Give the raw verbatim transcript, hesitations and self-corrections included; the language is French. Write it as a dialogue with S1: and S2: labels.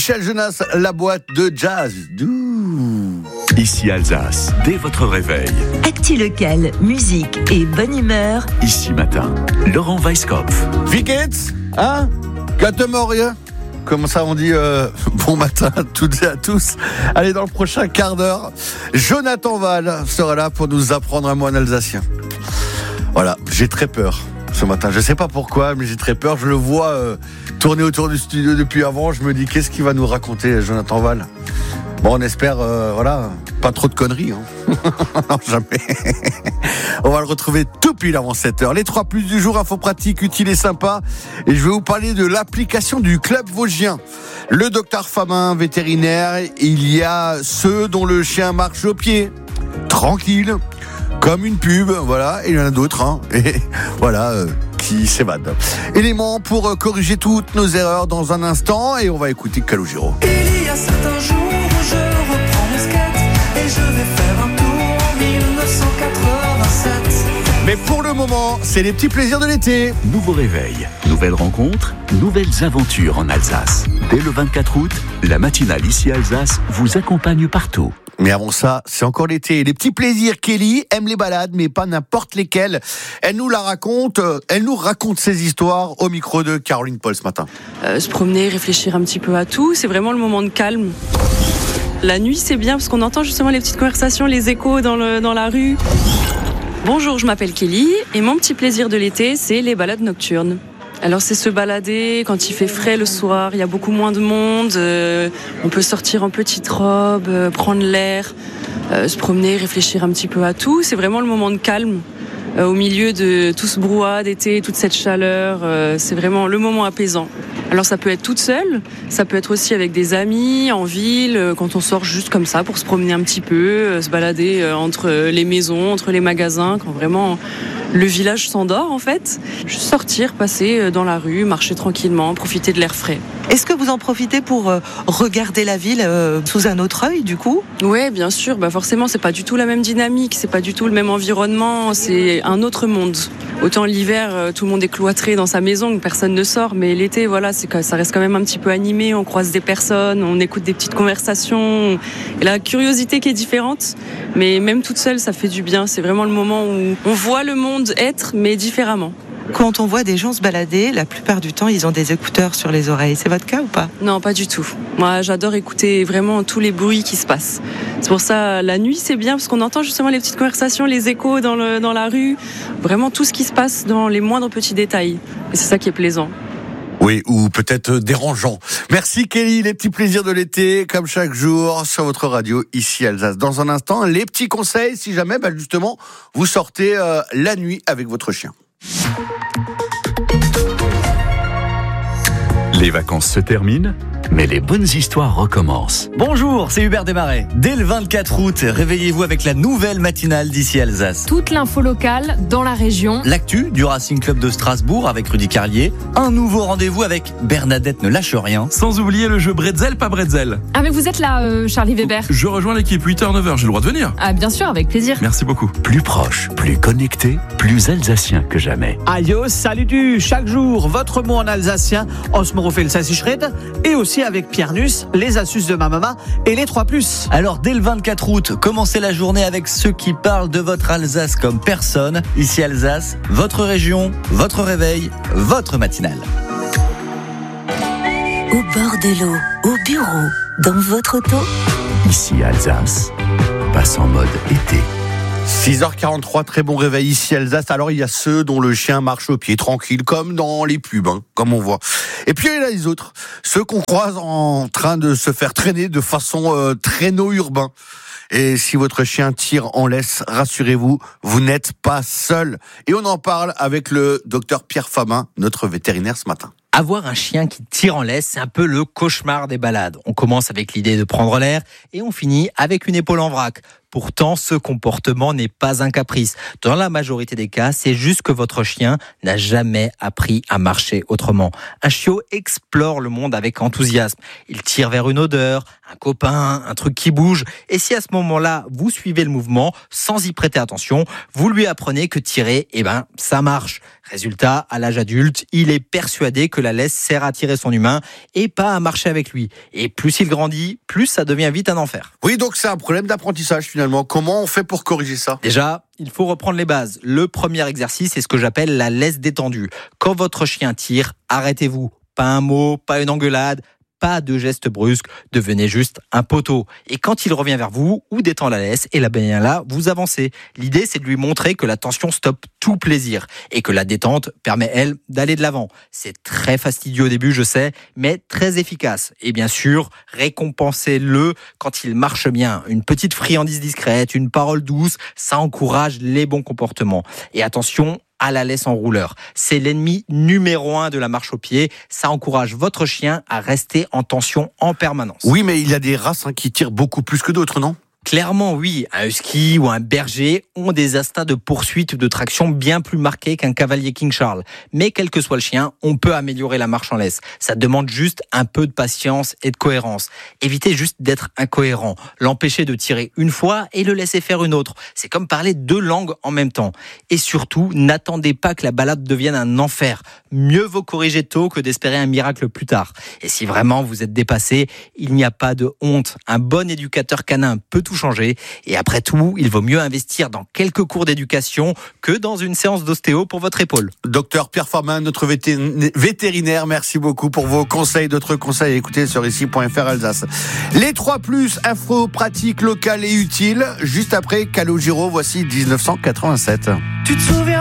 S1: Michel Jonas, la boîte de jazz. Douh.
S2: Ici Alsace, dès votre réveil.
S3: Actu local, musique et bonne humeur.
S2: Ici matin, Laurent Weisskopf.
S1: Wie geht's? Hein? Gute Morgen? Comme ça on dit euh, bon matin à toutes et à tous. Allez, dans le prochain quart d'heure, Jonathan Val sera là pour nous apprendre un mot en alsacien. Voilà, j'ai très peur ce matin. Je sais pas pourquoi, mais j'ai très peur. Je le vois euh, tourner autour du studio depuis avant. Je me dis, qu'est-ce qu'il va nous raconter, Jonathan Val? Bon, on espère, euh, voilà, pas trop de conneries. Hein. Non, jamais. On va le retrouver tout pile avant sept heures. Les trois plus du jour, info pratique, utile et sympa. Et je vais vous parler de l'application du Club Vosgien. Le docteur Famin, vétérinaire, il y a ceux dont le chien marche au pied, tranquille, comme une pub, voilà. Et il y en a d'autres, hein. Et voilà, euh, qui s'évadent. Éléments pour euh, corriger toutes nos erreurs dans un instant. Et on va écouter Calogero.
S4: Il y a certains jours où je reprends mon skate et je vais faire un tour en dix-neuf cent quatre-vingt-sept.
S1: Mais pour le moment, c'est les petits plaisirs de l'été.
S2: Nouveau réveil, nouvelles rencontres, nouvelles aventures en Alsace. Dès le vingt-quatre août, la matinale Ici Alsace vous accompagne partout.
S1: Mais avant ça, c'est encore l'été. Les petits plaisirs, Kelly aime les balades, mais pas n'importe lesquelles. Elle nous la raconte, elle nous raconte ses histoires au micro de Caroline Paul ce matin.
S5: Euh, se promener, réfléchir un petit peu à tout, c'est vraiment le moment de calme. La nuit, c'est bien parce qu'on entend justement les petites conversations, les échos dans, le, dans la rue. Bonjour, je m'appelle Kelly et mon petit plaisir de l'été, c'est les balades nocturnes. Alors c'est se balader quand il fait frais le soir, il y a beaucoup moins de monde, euh, on peut sortir en petite robe, euh, prendre l'air, euh, se promener, réfléchir un petit peu à tout. C'est vraiment le moment de calme euh, au milieu de tout ce brouhaha d'été, toute cette chaleur, euh, c'est vraiment le moment apaisant. Alors ça peut être toute seule, ça peut être aussi avec des amis, en ville, euh, quand on sort juste comme ça pour se promener un petit peu, euh, se balader euh, entre les maisons, entre les magasins, quand vraiment le village s'endort en fait. Juste sortir, passer dans la rue, marcher tranquillement, profiter de l'air frais.
S6: Est-ce que vous en profitez pour euh, regarder la ville euh, sous un autre œil du coup ?
S5: Ouais, bien sûr. Bah forcément, c'est pas du tout la même dynamique, c'est pas du tout le même environnement, c'est un autre monde. Autant l'hiver, euh, tout le monde est cloîtré dans sa maison, personne ne sort, mais l'été, voilà, c'est que ça reste quand même un petit peu animé. On croise des personnes, on écoute des petites conversations, et la curiosité qui est différente. Mais même toute seule, ça fait du bien. C'est vraiment le moment où on voit le monde être, mais différemment.
S6: Quand on voit des gens se balader, la plupart du temps, ils ont des écouteurs sur les oreilles. C'est votre cas ou pas ?
S5: Non, pas du tout. Moi, j'adore écouter vraiment tous les bruits qui se passent. C'est pour ça, la nuit, c'est bien parce qu'on entend justement les petites conversations, les échos dans, le, dans la rue. Vraiment tout ce qui se passe dans les moindres petits détails. Et c'est ça qui est plaisant.
S1: Oui, ou peut-être dérangeant. Merci Kelly, les petits plaisirs de l'été, comme chaque jour, sur votre radio, ici Alsace. Dans un instant, les petits conseils, si jamais, bah justement, vous sortez euh, la nuit avec votre chien.
S2: Les vacances se terminent, mais les bonnes histoires recommencent.
S7: Bonjour, c'est Hubert Desmarais. Dès le vingt-quatre août, réveillez-vous avec la nouvelle matinale d'Ici Alsace.
S8: Toute l'info locale dans la région.
S7: L'actu du Racing Club de Strasbourg avec Rudy Carlier. Un nouveau rendez-vous avec Bernadette ne lâche rien.
S9: Sans oublier le jeu Bretzel, pas Bretzel.
S8: Ah mais vous êtes là, euh, Charlie Weber.
S9: Je rejoins l'équipe, huit heures neuf heures, j'ai le droit de venir.
S8: Ah bien sûr, avec plaisir.
S9: Merci beaucoup.
S2: Plus proche, plus connecté, plus alsacien que jamais.
S10: Ayo, salut du chaque jour, votre mot en alsacien, Osmorofel Sassichred, et aussi avec Pierre Nuss, les astuces de ma maman et les trois plus.
S7: Alors dès le vingt-quatre août, commencez la journée avec ceux qui parlent de votre Alsace comme personne. Ici Alsace, votre région, votre réveil, votre matinale.
S3: Au bord de l'eau, au bureau, dans votre auto.
S2: Ici Alsace, passe en mode été.
S1: six heures quarante-trois, très bon réveil ici Alsace. Alors il y a ceux dont le chien marche au pied tranquille, comme dans les pubs, hein, comme on voit. Et puis il y a les autres, ceux qu'on croise en train de se faire traîner de façon euh, traîneau urbain. Et si votre chien tire en laisse, rassurez-vous, vous n'êtes pas seul. Et on en parle avec le docteur Pierre Famin, notre vétérinaire ce matin.
S11: Avoir un chien qui tire en laisse, c'est un peu le cauchemar des balades. On commence avec l'idée de prendre l'air et on finit avec une épaule en vrac. Pourtant, ce comportement n'est pas un caprice. Dans la majorité des cas, c'est juste que votre chien n'a jamais appris à marcher autrement. Un chiot explore le monde avec enthousiasme. Il tire vers une odeur, un copain, un truc qui bouge. Et si à ce moment-là, vous suivez le mouvement sans y prêter attention, vous lui apprenez que tirer, eh ben, ça marche. Résultat, à l'âge adulte, il est persuadé que la laisse sert à tirer son humain et pas à marcher avec lui. Et plus il grandit, plus ça devient vite un enfer.
S1: Oui, donc c'est un problème d'apprentissage finalement. Comment on fait pour corriger ça ?
S11: Déjà, il faut reprendre les bases. Le premier exercice, c'est ce que j'appelle la laisse détendue. Quand votre chien tire, arrêtez-vous. Pas un mot, pas une engueulade. Pas de gestes brusques, devenez juste un poteau. Et quand il revient vers vous, ou détend la laisse, et là, bien là, vous avancez. L'idée, c'est de lui montrer que la tension stoppe tout plaisir, et que la détente permet, elle, d'aller de l'avant. C'est très fastidieux au début, je sais, mais très efficace. Et bien sûr, récompensez-le quand il marche bien. Une petite friandise discrète, une parole douce, ça encourage les bons comportements. Et attention, à la laisse en rouleur. C'est l'ennemi numéro un de la marche au pied. Ça encourage votre chien à rester en tension en permanence.
S1: Oui, mais il y a des races hein, qui tirent beaucoup plus que d'autres, non ?
S11: Clairement, oui. Un husky ou un berger ont des instincts de poursuite ou de traction bien plus marqués qu'un cavalier King Charles. Mais quel que soit le chien, on peut améliorer la marche en laisse. Ça demande juste un peu de patience et de cohérence. Évitez juste d'être incohérent. L'empêcher de tirer une fois et le laisser faire une autre. C'est comme parler deux langues en même temps. Et surtout, n'attendez pas que la balade devienne un enfer. Mieux vaut corriger tôt que d'espérer un miracle plus tard. Et si vraiment vous êtes dépassé, il n'y a pas de honte. Un bon éducateur canin peut tout changer. Et après tout, il vaut mieux investir dans quelques cours d'éducation que dans une séance d'ostéo pour votre épaule.
S1: Docteur Pierre Farmin, notre vétérinaire, merci beaucoup pour vos conseils, d'autres conseils à écouter sur ici point f r Alsace. Les trois plus, infos pratiques, locales et utiles. Juste après Calogero, voici dix-neuf cent quatre-vingt-sept.
S4: Tu te souviens